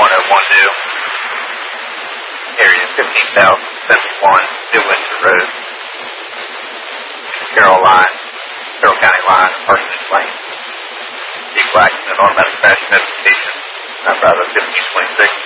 new. Area 15,071, New Windsor Road. Carroll County line, Parsonage Lane. Vehicle accident, automatic crash notification. Number 1526.